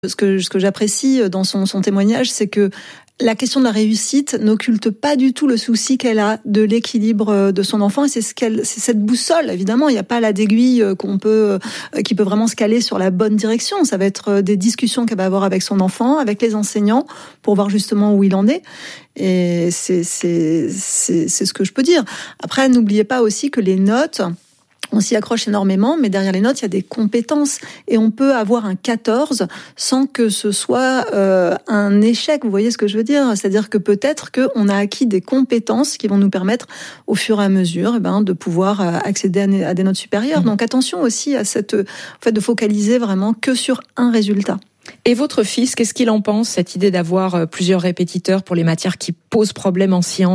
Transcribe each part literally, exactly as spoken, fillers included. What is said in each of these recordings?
Ce que, ce que j'apprécie dans son, son témoignage, c'est que la question de la réussite n'occulte pas du tout le souci qu'elle a de l'équilibre de son enfant. Et c'est ce qu'elle, c'est cette boussole. Évidemment, il n'y a pas la d'aiguille qu'on peut, qui peut vraiment se caler sur la bonne direction. Ça va être des discussions qu'elle va avoir avec son enfant, avec les enseignants, pour voir justement où il en est. Et c'est, c'est, c'est, c'est ce que je peux dire. Après, n'oubliez pas aussi que les notes, on s'y accroche énormément, mais derrière les notes, il y a des compétences. Et on peut avoir un quatorze sans que ce soit euh, un échec. Vous voyez ce que je veux dire ? C'est-à-dire que peut-être qu'on a acquis des compétences qui vont nous permettre, au fur et à mesure, eh ben, de pouvoir accéder à des notes supérieures. Mmh. Donc attention aussi à cette, au fait de focaliser vraiment que sur un résultat. Et votre fils, qu'est-ce qu'il en pense, cette idée d'avoir plusieurs répétiteurs pour les matières qui posent problème en sciences ?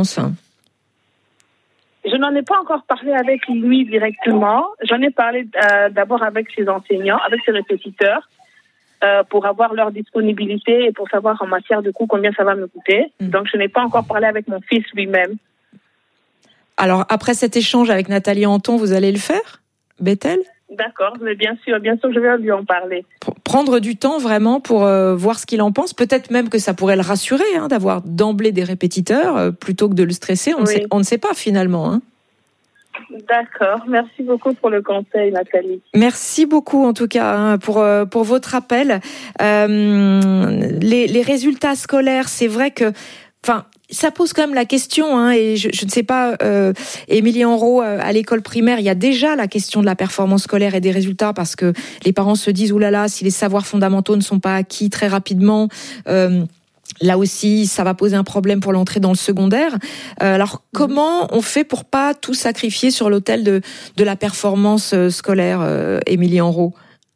Je n'en ai pas encore parlé avec lui directement. J'en ai parlé euh, d'abord avec ses enseignants, avec ses répétiteurs, euh, pour avoir leur disponibilité et pour savoir en matière de coût combien ça va me coûter. Mmh. Donc, je n'ai pas encore parlé avec mon fils lui-même. Alors, après cet échange avec Nathalie Anton, vous allez le faire, Bethel ? D'accord, mais bien sûr, bien sûr, je vais lui en parler. Prendre du temps vraiment pour euh, voir ce qu'il en pense. Peut-être même que ça pourrait le rassurer, hein, d'avoir d'emblée des répétiteurs euh, plutôt que de le stresser. On, oui. ne sait, on ne sait pas finalement. Hein. D'accord, merci beaucoup pour le conseil, Nathalie. Merci beaucoup en tout cas hein, pour euh, pour votre appel. Euh, les, les résultats scolaires, c'est vrai que, enfin. Ça pose quand même la question, hein, et je, je ne sais pas, euh, Émilie Henrot, euh, à l'école primaire, il y a déjà la question de la performance scolaire et des résultats, parce que les parents se disent, oulala, si les savoirs fondamentaux ne sont pas acquis très rapidement, euh, là aussi, ça va poser un problème pour l'entrée dans le secondaire. Euh, alors, comment on fait pour pas tout sacrifier sur l'autel de, de la performance scolaire, euh, Émilie Henrot ?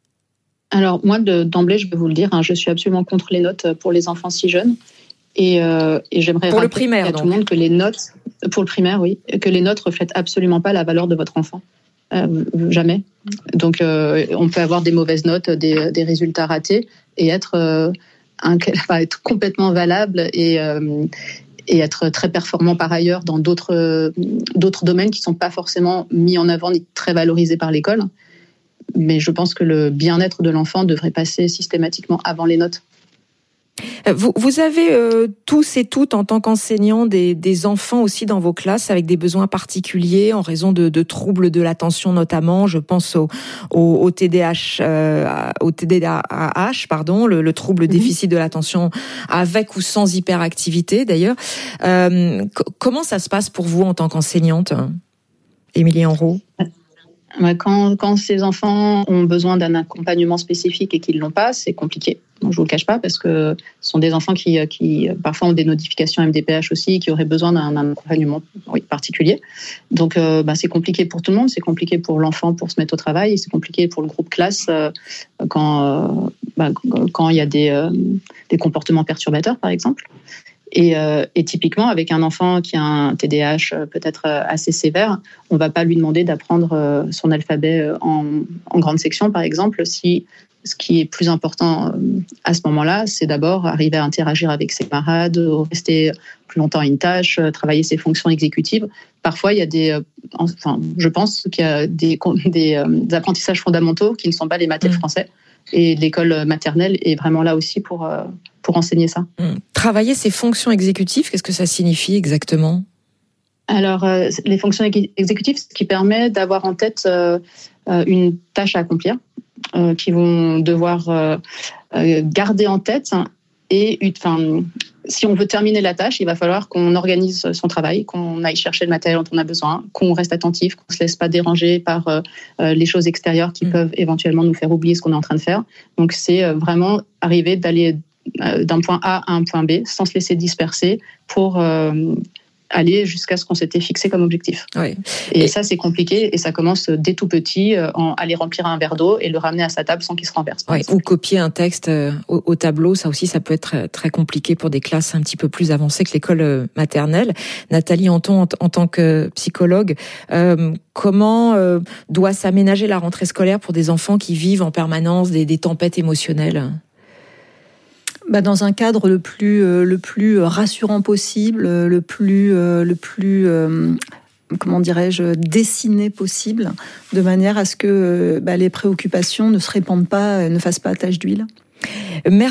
Alors, moi, de, d'emblée, je vais vous le dire, hein, je suis absolument contre les notes pour les enfants si jeunes. Et, euh, et j'aimerais pour rappeler le primaire, à donc. tout le monde que les notes, pour le primaire, oui, que les notes reflètent absolument pas la valeur de votre enfant. Euh, jamais. Donc, euh, on peut avoir des mauvaises notes, des, des résultats ratés, et être, euh, un, être complètement valable et, euh, et être très performant par ailleurs dans d'autres, euh, d'autres domaines qui sont pas forcément mis en avant ni très valorisés par l'école. Mais je pense que le bien-être de l'enfant devrait passer systématiquement avant les notes. Vous, vous avez euh, tous et toutes, en tant qu'enseignants, des, des enfants aussi dans vos classes avec des besoins particuliers en raison de, de troubles de l'attention notamment. Je pense au, au, au T D A H, euh, au T D A H, pardon, le, le trouble mmh. déficit de l'attention avec ou sans hyperactivité d'ailleurs. Euh, c- comment ça se passe pour vous en tant qu'enseignante, Émilie Henrot ? Quand, quand ces enfants ont besoin d'un accompagnement spécifique et qu'ils ne l'ont pas, c'est compliqué. Donc, je ne vous le cache pas, parce que ce sont des enfants qui, qui parfois ont des notifications M D P H aussi, qui auraient besoin d'un, d'un accompagnement oui, particulier. Donc, euh, bah, c'est compliqué pour tout le monde. C'est compliqué pour l'enfant pour se mettre au travail. Et c'est compliqué pour le groupe classe euh, quand euh, bah, quand il y a des, euh, des comportements perturbateurs, par exemple. Et, euh, et typiquement, avec un enfant qui a un T D A H peut-être assez sévère, on ne va pas lui demander d'apprendre son alphabet en, en grande section, par exemple, si ce qui est plus important à ce moment-là, c'est d'abord arriver à interagir avec ses camarades, rester plus longtemps à une tâche, travailler ses fonctions exécutives. Parfois, il y a des, enfin, je pense qu'il y a des, des, des apprentissages fondamentaux qui ne sont pas les maths et le français. Et l'école maternelle est vraiment là aussi pour, pour enseigner ça. Travailler ses fonctions exécutives, qu'est-ce que ça signifie exactement ? Alors, euh, les fonctions exécutives, ce qui permet d'avoir en tête euh, une tâche à accomplir, euh, qui vont devoir euh, garder en tête. Et enfin, si on veut terminer la tâche, il va falloir qu'on organise son travail, qu'on aille chercher le matériel dont on a besoin, qu'on reste attentif, qu'on ne se laisse pas déranger par euh, les choses extérieures qui mmh. peuvent éventuellement nous faire oublier ce qu'on est en train de faire. Donc, c'est vraiment arriver d'aller d'un point A à un point B sans se laisser disperser pour euh, aller jusqu'à ce qu'on s'était fixé comme objectif. Oui. Et, et ça, c'est compliqué et ça commence dès tout petit, euh, en aller remplir un verre d'eau et le ramener à sa table sans qu'il se renverse. Oui. Ou copier un texte euh, au, au tableau, ça aussi, ça peut être très, très compliqué pour des classes un petit peu plus avancées que l'école euh, maternelle. Nathalie Anton, en, en tant que psychologue, euh, comment euh, doit s'aménager la rentrée scolaire pour des enfants qui vivent en permanence des, des tempêtes émotionnelles ? Bah dans un cadre le plus euh, le plus rassurant possible, le plus euh, le plus euh, comment dirais-je dessiné possible, de manière à ce que euh, bah, les préoccupations ne se répandent pas, ne fassent pas tache d'huile. Merci.